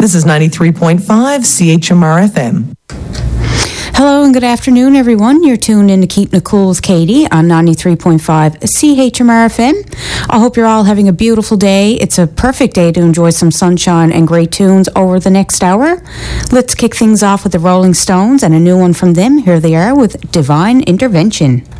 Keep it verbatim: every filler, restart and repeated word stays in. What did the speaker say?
This is ninety-three point five C H M R F M. Hello and good afternoon, everyone. You're tuned in to Keeping It Cool with Katie on ninety-three point five C H M R F M. I hope you're all having a beautiful day. It's a perfect day to enjoy some sunshine and great tunes over the next hour. Let's kick things off with the Rolling Stones and a new one from them. Here they are with Divine Intervention.